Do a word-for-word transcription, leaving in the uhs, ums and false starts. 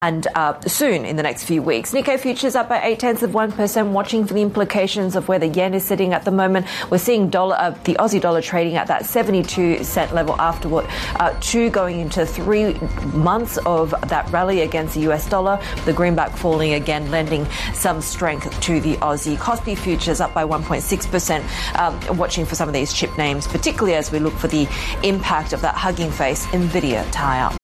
And uh, soon, in the next few weeks. Nikkei futures up by eight tenths of one percent, watching for the implications of where the yen is sitting at the moment. We're seeing dollar, uh, the Aussie dollar trading at that seventy-two cent level after what, uh, two going into three months of that rally against the U S dollar. The greenback falling again, lending some strength to the Aussie. Kospi futures up by one point six percent, um, watching for some of these chip names, particularly as we look for the impact of that Hugging Face Nvidia tie-up.